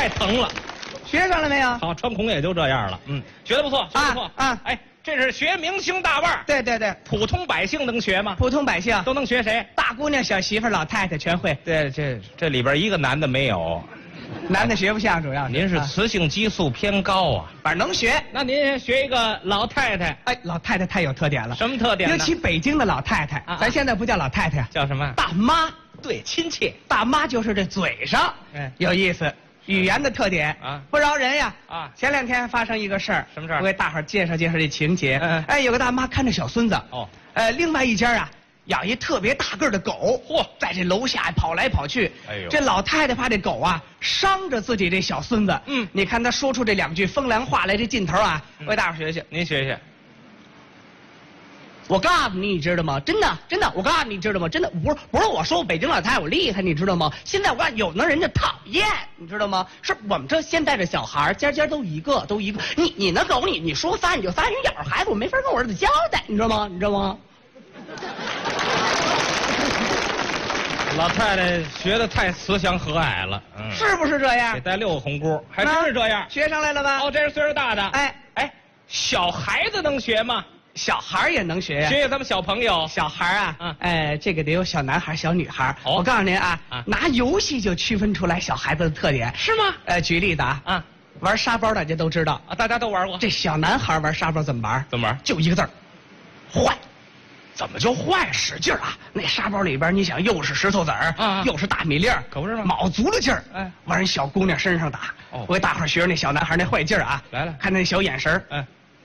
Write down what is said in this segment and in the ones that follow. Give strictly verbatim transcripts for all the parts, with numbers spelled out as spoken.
太疼了。 学上了没有？ 好，穿孔也就这样了。嗯，学的不错，学的不错啊啊哎，这是学明星大腕儿。 对对对， 普通百姓能学吗？ 普通百姓都能学谁？ 大姑娘、小媳妇、老太太全会， 这这这里边一个男的没有。 男的学不像，主要您是啊雌性激素偏高啊。 反正能学。 那您学一个老太太， 哎，老太太太有特点了， 什么特点呢？ 尤其北京的老太太， 啊啊咱现在不叫老太太， 叫什么？ 大妈。 对，亲切。 大妈就是这嘴上， 哎有意思，语言的特点啊不饶人呀啊前两天发生一个事儿， 什么事儿我给大伙儿介绍介绍这情节。 嗯嗯哎，有个大妈看着小孙子， 哦， 呃，另外一家啊养一特别大个儿的狗， 嚯在这楼下跑来跑去。 哎呦这老太太怕这狗啊伤着自己这小孙子。 嗯你看她说出这两句风凉话来，这劲头啊， 嗯我给大伙儿学学。 您学学。 我告诉你，你知道吗？真的，真的，我告诉你，你知道吗？真的，不是不是我说我北京老太太我厉害，你知道吗？现在我告诉你，有的人家讨厌，你知道吗？是我们这现在的小孩儿，家家都一个，都一个。你你那狗，你你说仨你就仨，你咬着孩子，我没法跟我儿子交代，你知道吗？你知道吗？ 老太太学的太慈祥和蔼了，嗯， 是不是这样给？带六个红箍，还真是这样。 学上来了吧？ 哦，这是岁数大的。 哎哎，小孩子能学吗？ 小孩儿也能学呀、 学学咱们小朋友。 小孩儿啊， 嗯哎，这个得有小男孩、小女孩。 哦我告诉您啊， 啊拿游戏就区分出来小孩子的特点。 是吗？ 呃，举例子啊， 啊玩沙包大家都知道， 啊，大家都玩过。 这小男孩玩沙包怎么玩？ 怎么玩？ 就一个字儿，坏。怎么就坏？使劲儿啊！那沙包里边，你想又是石头子儿， 啊啊又是大米粒儿， 可不是吗卯足了劲儿， 哎往人小姑娘身上打。 哦我给大伙儿学学那小男孩那坏劲儿啊！ 来了看那小眼神儿嗯，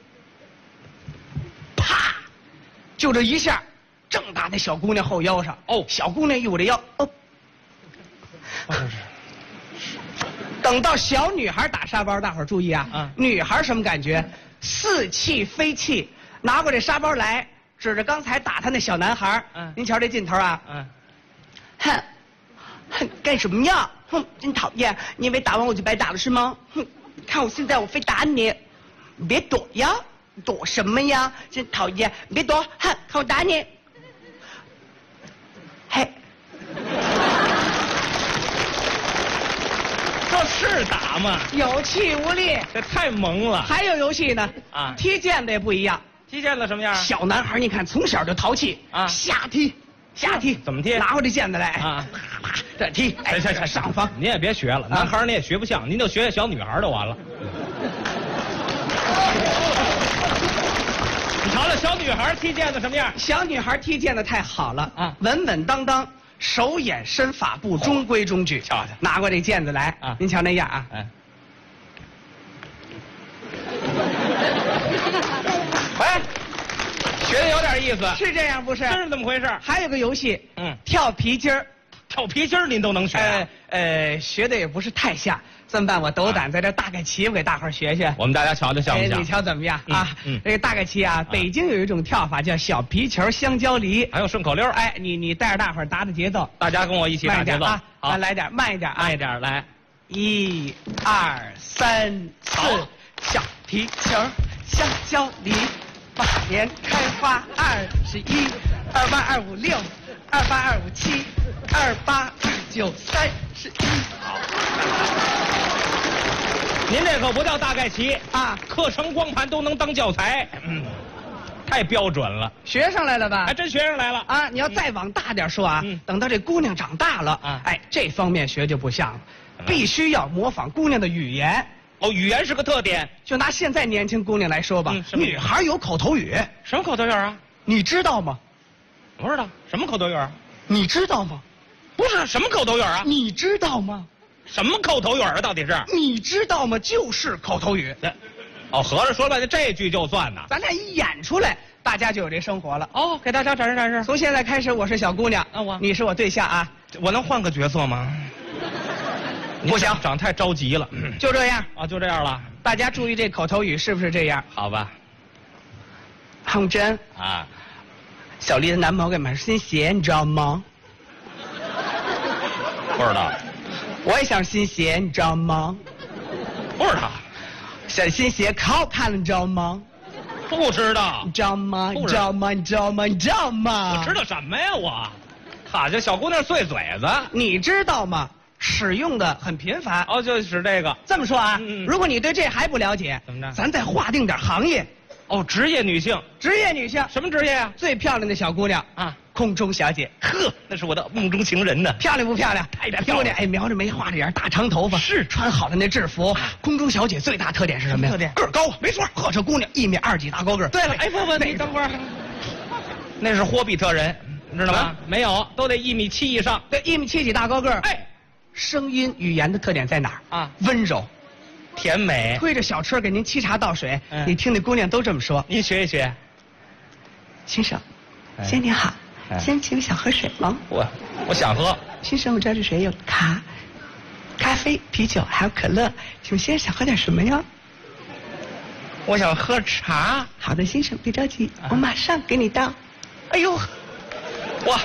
啪，就这一下，正打在小姑娘后腰上。 哦小姑娘一捂这腰，哦， 不是。 等到小女孩打沙包，大伙儿注意啊！ 嗯女孩什么感觉？似气非气，拿过这沙包来，指着刚才打她那小男孩。 嗯您瞧这劲头啊！ 嗯， 哼，哼，干什么呀？哼，真讨厌！你以为打完我就白打了是吗？哼，看我现在我非打你！你别躲呀，躲什么呀？真讨厌！你别躲，哼，看我打你！嘿， 这是打吗？ 有气无力。 这太萌了。 还有游戏呢， 啊踢毽子也不一样。 踢毽子什么样？ 小男孩，你看从小就淘气啊瞎踢，瞎踢， 怎么踢拿过这毽子来啊， 啪啪这踢，哎， 行行行， 上方。 您也别学了，男孩您也学不像，您就学学小女孩就完了。你瞧瞧小女孩踢毽子什么样？ 小女孩踢毽子太好了啊稳稳当当，手眼身法步中规中矩。 瞧瞧拿过这毽子来啊您瞧那样啊， 哎，哎，学的有点意思， 是这样不是？ 真是这么回事。 还有个游戏， 嗯， 跳皮筋儿。 跳皮筋儿您都能学、啊呃呃，学的也不是太像，这么办？我斗胆在这大概齐，我给大伙儿学学。 我们大家瞧瞧像不哎， 像？ 你瞧怎么样嗯啊？ 嗯这个大概齐啊，北京有一种跳法叫小皮球香蕉梨。 还有顺口溜儿， 哎，你你带着大伙儿打打节奏， 大家跟我一起打节奏慢一点啊！ 好， 啊来点慢一点啊！ 慢一点来。 一、二、三、四好， 小皮球香蕉梨，八年开花二十一，二八二五六，二八二五七，二八二九三十一。好您这可不叫大概齐， 啊， 课程光盘都能当教材，嗯，太标准了， 学上来了吧还？真学上来了。 啊，你要再往大点说啊， 嗯等到这姑娘长大了， 啊哎，这方面学就不像了， 怎么必须要模仿姑娘的语言。 哦，语言是个特点。 就拿现在年轻姑娘来说吧， 嗯什么女孩有口头语， 什么口头语啊？ 你知道吗？ 不知道什么口头语啊？ 你知道吗？ 不是什么口头语啊？ 你知道吗？ 什么口头语啊？到底是？ 你知道吗？就是口头语。 这哦，合着说半天这句就算呐。 咱俩一演出来，大家就有这生活了。 哦，给大家展示展示。 从现在开始，我是小姑娘， 啊我你是我对象啊， 我能换个角色吗？ 不行长长太着急了。 就这样。 啊，就这样了。 大家注意这口头语是不是这样？ 好吧。 红珍， 啊， 小丽的男朋友给买新鞋，你知道吗？ 不知道， 我也想新鞋，你知道吗？ 不知道， 小新鞋可好看了，你知道吗？ 不知道你。知道吗？ 不知道你知道吗？你知道吗？你知道吗？ 我知道什么呀？我，好家伙，小姑娘碎嘴子。 你知道吗？ 使用的很频繁。 哦，就是这个。 这么说啊， 嗯嗯如果你对这还不了解， 怎么着咱再划定点行业。 哦，职业女性， 职业女性， 什么职业啊？ 最漂亮的小姑娘啊， 空中小姐。 呵，那是我的梦中情人呢。 漂亮不漂亮？ 太漂亮了哎，描着眉，画着眼，大长头发， 是穿好的那制服。空中小姐最大特点是什么呀？ 什么特点个儿高，没错。呵，这姑娘一米二几大高个儿。对了， 哎，不不， 那你等会儿，那是霍比特人，你知道吗？ 啊没有，都得一米七以上。 对，一米七几大高个儿。 哎， 声音语言的特点在哪儿啊？ 温柔。 甜美， 推着小车给您沏茶倒水， 嗯你听那姑娘都这么说。 您学一学。 先生， 哎先生您好， 哎先请想喝水吗？ 我我想喝。 先生，我这儿的水有咖、咖啡、啤酒，还有可乐，请问先生想喝点什么呀？ 我想喝茶。 好的，先生，别着急，我马上给你倒。 哎呦，哇！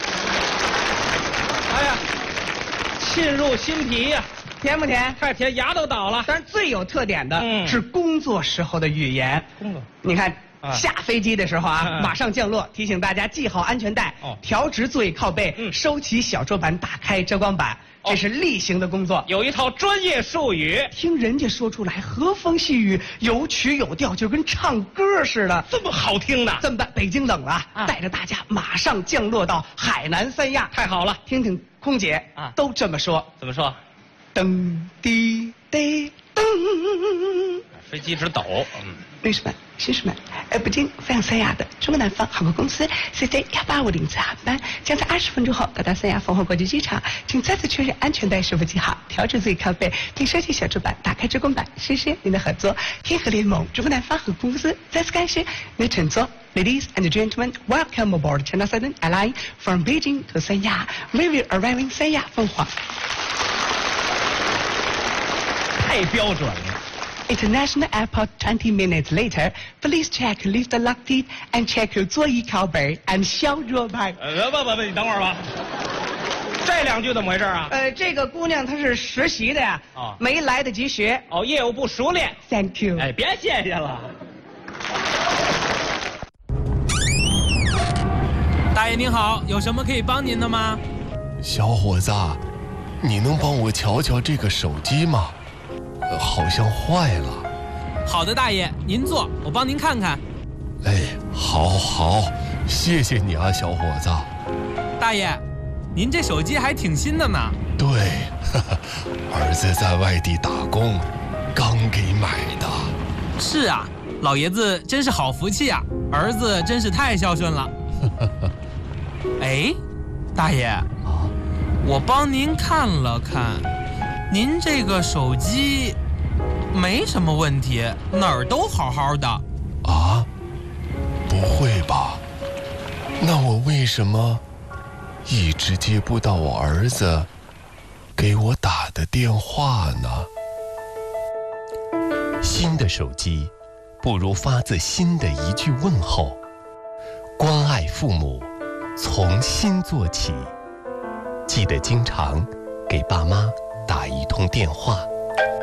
哎呀，沁入心脾呀、 甜不甜？ 太甜，牙都倒了。 但是最有特点的嗯是工作时候的语言。 工作你看， 啊下飞机的时候啊， 嗯嗯马上降落，提醒大家系好安全带， 哦调直座椅靠背， 嗯收起小桌板，打开遮光板， 哦这是例行的工作。 有一套专业术语， 听人家说出来，和风细雨，有曲有调，就跟唱歌似的。 这么好听呢？ 这么办，北京冷了， 啊带着大家马上降落到海南三亚。 太好了。 听听空姐啊都这么说。 怎么说？ 噔滴滴噔。 飞机直抖。嗯， 女士们、先生们，呃，北京飞向三亚的中国南方航空公司 C C 幺八五零次航班将在二十分钟后到达三亚凤凰国际机场，请再次确认安全带是否系好，调整座椅靠背，并收起小桌板，打开遮光板。谢谢您的合作，天河联盟中国南方航空公司再次感谢您的乘坐。Ladies and gentlemen, welcome aboard China Southern Airlines from Beijing to Sanya. We will arriving Sanya 凤凰。 太标准了。 International Airport twenty minutes later, please check lift lock seat and check 座椅靠背 and 小桌板。 呃，不不不，你等会儿吧。这两句怎么回事啊？ 呃，这个姑娘她是实习的呀， 哦没来得及学。 哦，业务不熟练。 Thank you。 哎，别谢谢了。 大爷您好，有什么可以帮您的吗？ 小伙子，你能帮我瞧瞧这个手机吗？呃好像坏了。 好的，大爷，您坐，我帮您看看。 哎，好好，谢谢你啊，小伙子。 大爷，您这手机还挺新的呢。 对，呵呵，儿子在外地打工，刚给买的。 是啊，老爷子真是好福气啊，儿子真是太孝顺了。哎，大爷， 啊， 我帮您看了看，您这个手机没什么问题，哪儿都好好的。 啊？不会吧？那我为什么一直接不到我儿子给我打的电话呢？新的手机，不如发自心的一句问候。关爱父母，从心做起。记得经常给爸妈打一通电话。